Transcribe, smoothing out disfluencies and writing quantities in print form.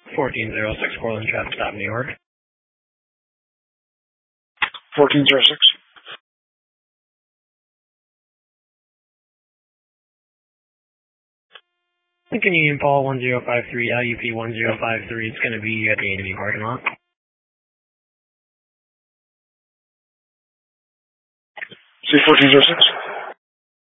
1406 Portland traffic stop, New York. 1406. Lincoln Union Paul 1053, LUP 1053. It's going to be at the A&B parking lot. C 1406.